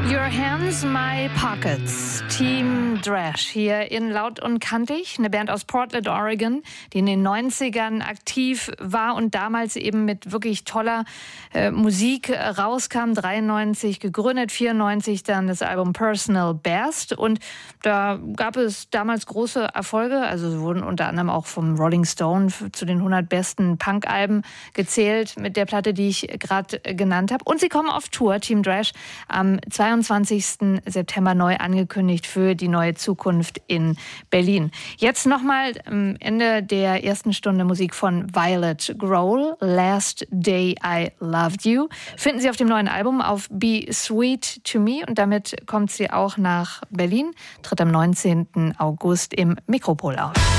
Your Hands, My Pockets. Team Drash hier in Laut und Kantig, eine Band aus Portland, Oregon, die in den 90ern aktiv war und damals eben mit wirklich toller Musik rauskam. 93 gegründet, 94 dann das Album Personal Best. Und da gab es damals große Erfolge. Also sie wurden unter anderem auch vom Rolling Stone zu den 100 besten Punk-Alben gezählt mit der Platte, die ich gerade genannt habe. Und sie kommen auf Tour, Team Drash, am 22. September neu angekündigt für die neue Zukunft in Berlin. Jetzt nochmal am Ende der ersten Stunde Musik von Violet Grohl, Last Day I Loved You. Finden Sie auf dem neuen Album auf Be Sweet to Me und damit kommt sie auch nach Berlin, tritt am 19. August im Mikropol auf.